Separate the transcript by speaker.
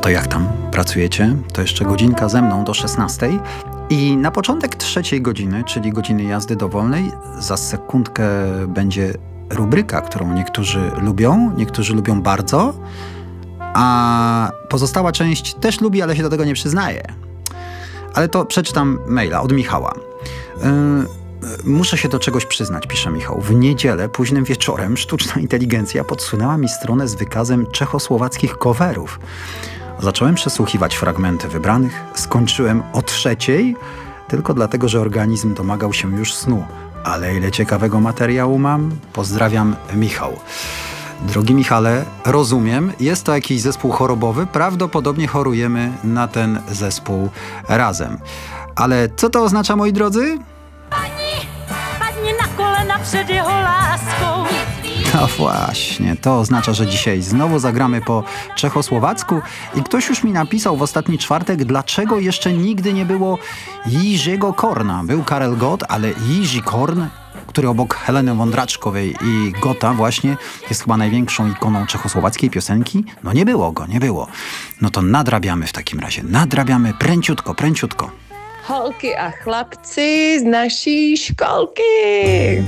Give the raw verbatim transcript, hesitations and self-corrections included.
Speaker 1: to jak tam pracujecie? To jeszcze godzinka ze mną do szesnastej. I na początek trzeciej godziny, czyli godziny jazdy dowolnej, za sekundkę będzie rubryka, którą niektórzy lubią, niektórzy lubią bardzo, a pozostała część też lubi, ale się do tego nie przyznaje. Ale to przeczytam maila od Michała. Yy, muszę się do czegoś przyznać, pisze Michał. W niedzielę, późnym wieczorem, sztuczna inteligencja podsunęła mi stronę z wykazem czechosłowackich coverów. Zacząłem przesłuchiwać fragmenty wybranych, skończyłem o trzeciej, tylko dlatego, że organizm domagał się już snu. Ale ile ciekawego materiału mam? Pozdrawiam, Michał. Drogi Michale, rozumiem, jest to jakiś zespół chorobowy, prawdopodobnie chorujemy na ten zespół razem. Ale co to oznacza, moi drodzy?
Speaker 2: Pani, padnie na kolana przed jego láskou.
Speaker 1: No właśnie, to oznacza, że dzisiaj znowu zagramy po czechosłowacku i ktoś już mi napisał w ostatni czwartek, dlaczego jeszcze nigdy nie było Jiřího Korna. Był Karel Gott, ale Jiří Korn, który obok Heleny Wądraczkowej i Gotta właśnie jest chyba największą ikoną czechosłowackiej piosenki. No nie było go, nie było. No to nadrabiamy w takim razie, nadrabiamy pręciutko, pręciutko.
Speaker 3: Holky a chlapci z naší školky.